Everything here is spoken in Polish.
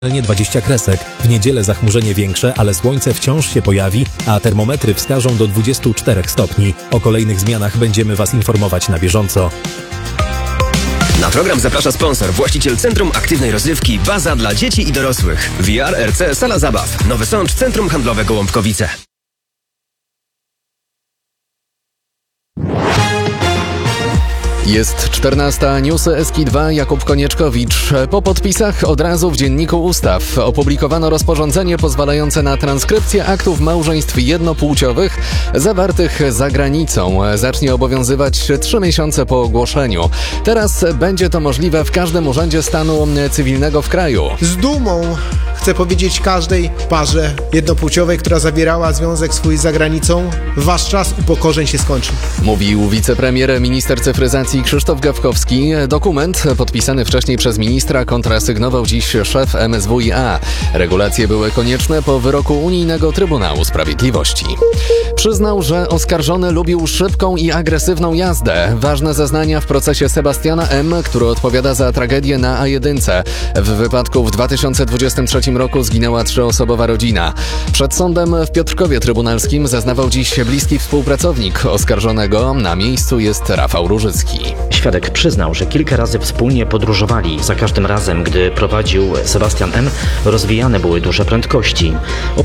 Nie 20 kresek. W niedzielę zachmurzenie większe, ale słońce wciąż się pojawi, a termometry wskażą do 24 stopni. O kolejnych zmianach będziemy Was informować na bieżąco. Na program zaprasza sponsor, właściciel Centrum Aktywnej Rozrywki Baza dla dzieci i dorosłych. VR RC Sala Zabaw. Nowy Sącz, Centrum Handlowe Gołąbkowice. Jest 14. Newsy SK2, Jakub Konieczkowicz. Po podpisach od razu w Dzienniku Ustaw opublikowano rozporządzenie pozwalające na transkrypcję aktów małżeństw jednopłciowych zawartych za granicą. Zacznie obowiązywać 3 miesiące po ogłoszeniu. Teraz będzie to możliwe w każdym urzędzie stanu cywilnego w kraju. Z dumą chcę powiedzieć każdej parze jednopłciowej, która zawierała związek swój za granicą, wasz czas upokorzeń się skończył. Mówił wicepremier, minister cyfryzacji Krzysztof Gawkowski. Dokument podpisany wcześniej przez ministra kontrasygnował dziś szef MSWiA. Regulacje były konieczne po wyroku Unijnego Trybunału Sprawiedliwości. Przyznał, że oskarżony lubił szybką i agresywną jazdę. Ważne zeznania w procesie Sebastiana M., który odpowiada za tragedię na A1. W wypadku w 2023 roku zginęła 3-osobowa rodzina. Przed sądem w Piotrkowie Trybunalskim zeznawał dziś bliski współpracownik oskarżonego. Na miejscu jest Rafał Różycki. Świadek przyznał, że kilka razy wspólnie podróżowali. Za każdym razem, gdy prowadził Sebastian M., rozwijane były duże prędkości.